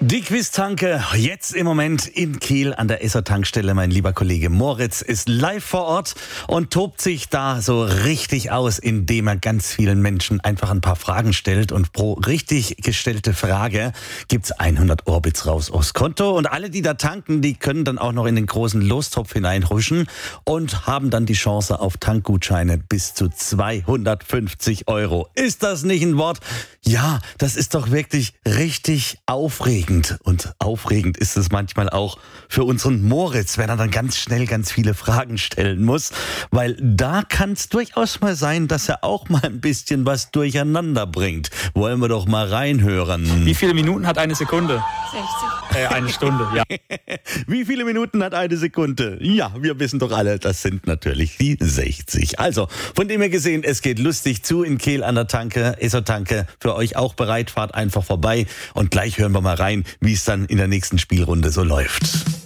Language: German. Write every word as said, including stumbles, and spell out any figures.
Die Quiz-Tanke jetzt im Moment in Kiel an der Esso-Tankstelle. Mein lieber Kollege Moritz ist live vor Ort und tobt sich da so richtig aus, indem er ganz vielen Menschen einfach ein paar Fragen stellt. Und pro richtig gestellte Frage gibt's hundert Orbits raus aufs Konto. Und alle, die da tanken, die können dann auch noch in den großen Lostopf hineinhuschen und haben dann die Chance auf Tankgutscheine bis zu zweihundertfünfzig Euro. Ist das nicht ein Wort? Ja, das ist doch wirklich richtig aufregend. Und aufregend ist es manchmal auch für unseren Moritz, wenn er dann ganz schnell ganz viele Fragen stellen muss. Weil da kann es durchaus mal sein, dass er auch mal ein bisschen was durcheinander bringt. Wollen wir doch mal reinhören. Wie viele Minuten hat eine Sekunde? sechzig. Äh, eine Stunde, ja. Wie viele Minuten hat eine Sekunde? Ja, wir wissen doch alle, das sind natürlich die sechzig. Also, von dem her gesehen, es geht lustig zu in Kiel an der Tanke. Esso-Tanke für euch auch bereit. Fahrt einfach vorbei und gleich hören wir mal rein, wie es dann in der nächsten Spielrunde so läuft.